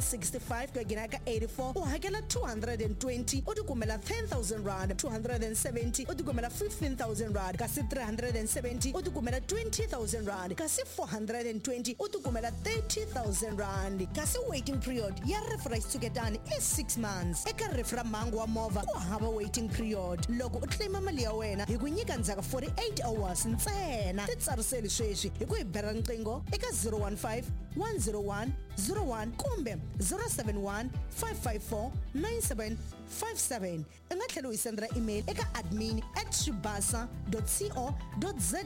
65 ku ya ka 84 u hakela 220 u tikumela 10,000 rand 270 u tikumela 15,000 rand kasi 370 u tikumela 20,000 rand kasi 420 u tikumela 30,000 rand kasi waiting period ya reference Tsukedani is 6 months eka refra mangu wa mova ku hava waiting period loko u claim mali ya wena hi ku nyika ndzhaka 48 hours ntsena titsariseli sweswi hi ku hi bela riqingho eka 015 101 01 kumbe 071 554 9757 u nga tlhela u sendela email eka admin@shibasa.co.za.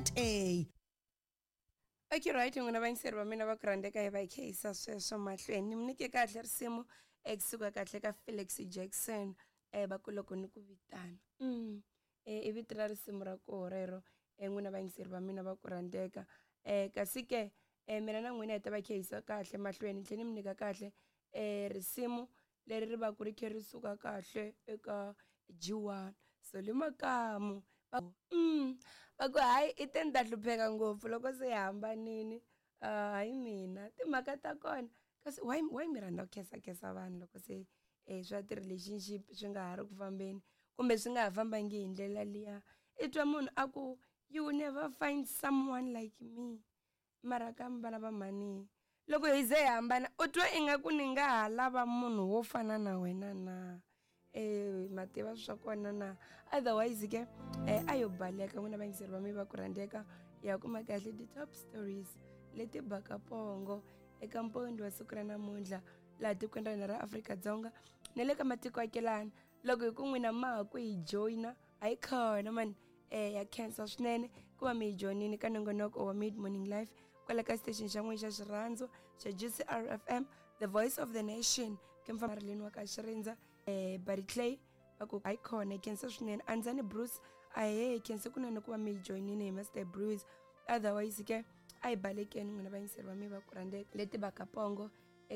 Okay, right, ngwana ba inseri ba mina ba kurandeka hi ba case sweswo mahlweni ni mnike kahle risimu ekusuka kahle ka Felix Jackson ba kuloko ni ku vitana i vitira risimu ra ko rero ngwana ba inseri ba mina ba kurandeka kasi ke mina na n'wina hi ta va case kahle mahlweni tlhela ni mnika kahle risimu leri ri ba ku ri khe suka kahle eka G1 so le makamu va ku hayi i te nda hlupheka ngopfu loko se hambanini hayi mina timhaka ta kona kasi why mi rhandza ku khesa vanhu loko se swa ti-relationship swi nga ha ri ku fambeni kumbe swi nga ha fambangi hi ndlela liya i twa munhu a ku you will never find someone like me mara ka vana va mani loko hi ze hi hambana u twa ingaku ni nga ha lava munhu wo fana na wena na mativa swa kona na otherwise ke a yo baleka n'wina vangiseri va mi va ku rhandzeka ya kuma kahle ti-top stories leti baka pongo eka mpondo wa siku ra namuntlha laha tikweni ra hina ra Afrika-Dzonga na le ka matiko akelani loko hi ku n'wina ma ha ku hi joyina a yi khona mani ya cancer swinene ku va mi hi joyinini ka nongonoko wa Mid Morning Live kwala ka station xa n'wina xa xirhandzu xa GCR FM the voice of the nation ke mfamarileni wa ka Xirindza Bariclay va ku hayi khona cancer swinene Anzani Bruce ahe cancer kunene ku va mi hi joyinini hi Mr Bruce otherwise ke a hi balekeni n'wina vayingiseri va mi va ku rhandzeka leti va ka pongo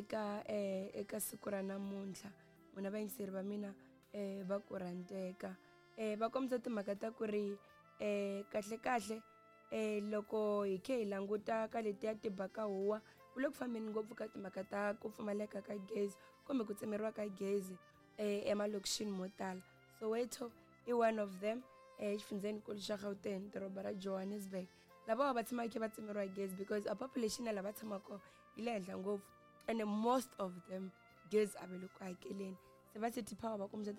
eka siku ra namuntlha n'wina vayingiseri va mina va ku rhandzeka va kombisa timhaka ta ku ri kahle loko hi khe hi languta ka letiya ti baka huwa ku le ku fambeni ngopfu ka timhaka ta ku pfumaleka ka gezi kumbe ku tsemeriwa ka gezi emalokixini mo tala Soweto i one of them xifundzhenikulu xa Gauteng doroba ra Johannesburg lava va tshama khe va tsemeriwa gezi because a population ya lava tshamaka yi le henhla ngopfu and most of them gezi a va le ku hakeleni se va city power va kombisa